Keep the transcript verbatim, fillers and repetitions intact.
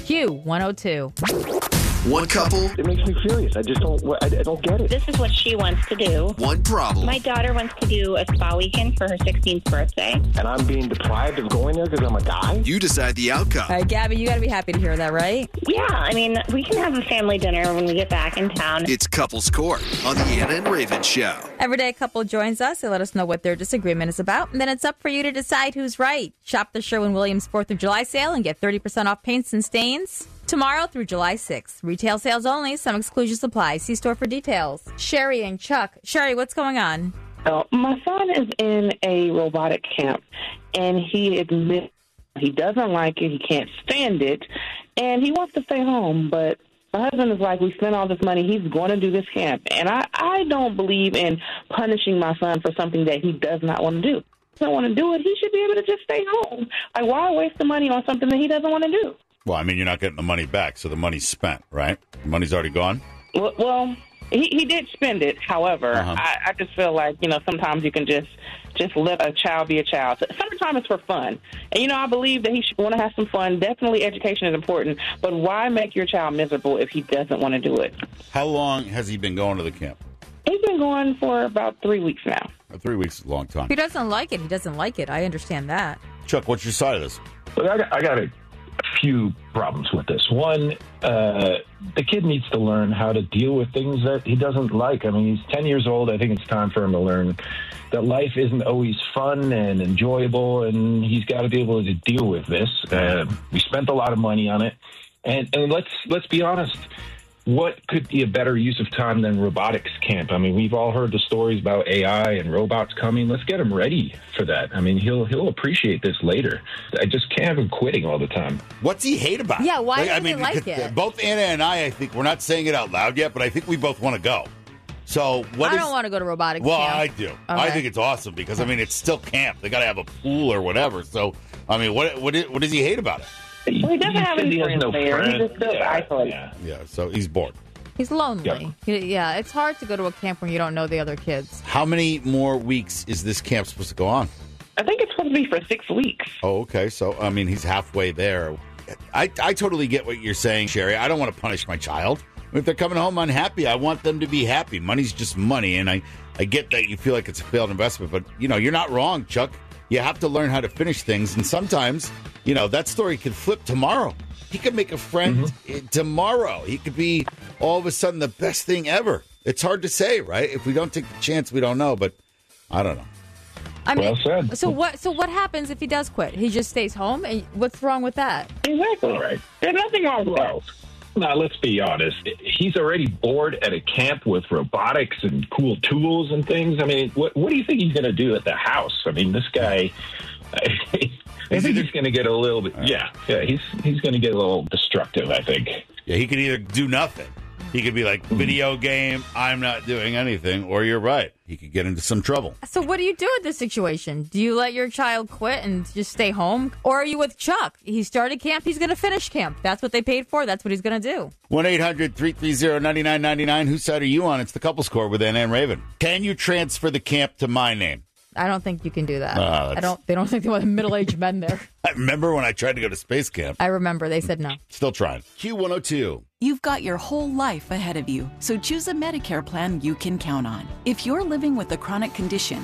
Q one oh two. One couple. It makes me furious. I just don't. I, I don't get it. This is what she wants to do. One problem. My daughter wants to do a spa weekend for her sixteenth birthday. And I'm being deprived of going there because I'm a guy? You decide the outcome. All right, Gabby, you got to be happy to hear that, right? Yeah, I mean, we can have a family dinner when we get back in town. It's Couples Court on the Anna and Raven Show. Every day a couple joins us. They let us know what their disagreement is about, and then it's up for you to decide who's right. Shop the Sherwin-Williams fourth of July sale and get thirty percent off paints and stains tomorrow through July sixth. Retail sales only. Some exclusions apply. See store for details. Sherry and Chuck. Sherry, what's going on? Oh, my son is in a robotic camp, and he admits he doesn't like it, he can't stand it, and he wants to stay home. But my husband is like, we spent all this money, he's going to do this camp. And I, I don't believe in punishing my son for something that he does not want to do. If he doesn't want to do it, he should be able to just stay home. Like, why waste the money on something that he doesn't want to do? Well, I mean, you're not getting the money back, so the money's spent, right? The money's already gone? Well, well he, he did spend it. However, Uh-huh. I, I just feel like, you know, sometimes you can just just let a child be a child. Summertime is for fun. And, you know, I believe that he should want to have some fun. Definitely education is important. But why make your child miserable if he doesn't want to do it? How long has he been going to the camp? He's been going for about three weeks now. Uh, Three weeks is a long time. If he doesn't like it, he doesn't like it. I understand that. Chuck, what's your side of this? Look, I got, I got a few problems with this. One, uh, the kid needs to learn how to deal with things that he doesn't like. I mean, he's ten years old. I think it's time for him to learn that life isn't always fun and enjoyable, and he's got to be able to deal with this. Uh, we spent a lot of money on it, and, and let's let's be honest. What could be a better use of time than robotics camp? I mean, we've all heard the stories about A I and robots coming. Let's get him ready for that. I mean, he'll he'll appreciate this later. I just can't have him quitting all the time. What's he hate about it? Yeah, why I doesn't mean, he like because it? Both Anna and I, I think, we're not saying it out loud yet, but I think we both want to go. So what I is- don't want to go to robotics Well, camp. I do. I Okay. think it's awesome because, I mean, it's still camp. They got to have a pool or whatever. So, I mean, what what, is, what does he hate about it? Well, he doesn't have said any he has friends no there. He friends. just feels Yeah, isolated. yeah. Yeah, so he's bored. He's lonely. Yep. He- Yeah, it's hard to go to a camp when you don't know the other kids. How many more weeks is this camp supposed to go on? I think it's supposed to be for six weeks. Oh, okay. So, I mean, he's halfway there. I, I totally get what you're saying, Sherry. I don't want to punish my child. If they're coming home unhappy, I want them to be happy. Money's just money, and I, I get that you feel like it's a failed investment, but, you know, you're not wrong, Chuck. You have to learn how to finish things, and sometimes, you know, that story could flip tomorrow. He could make a friend mm-hmm. tomorrow. He could be all of a sudden the best thing ever. It's hard to say, right? If we don't take the chance, we don't know, but I don't know. I mean, Well said. so what? So what happens if he does quit? He just stays home, and what's wrong with that? Exactly. All right. There's nothing wrong with that. Well, now, let's be honest. He's already bored at a camp with robotics and cool tools and things. I mean, what, what do you think he's going to do at the house? I mean, this guy, I think he's going to get a little bit, yeah, yeah, he's he's going to get a little destructive, I think. Yeah, he could either do nothing. He could be like, video game, I'm not doing anything, or you're right. He could get into some trouble. So what do you do in this situation? Do you let your child quit and just stay home? Or are you with Chuck? He started camp, he's going to finish camp. That's what they paid for. That's what he's going to do. one eight hundred three three zero nine nine nine nine. Whose side are you on? It's the Couples Court with Anna and Raven. Can you transfer the camp to my name? I don't think you can do that. Uh, that's- I don't. They don't think they want middle-aged men there. I remember when I tried to go to space camp. I remember they said no. Still trying. Q one oh two. You've got your whole life ahead of you, so choose a Medicare plan you can count on. If you're living with a chronic condition,